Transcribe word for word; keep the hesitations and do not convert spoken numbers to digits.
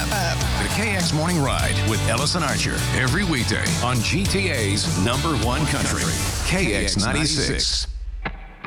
up. The K X Morning Ride with Ellison Archer. Every weekday on G T A's number one country, K X ninety-six.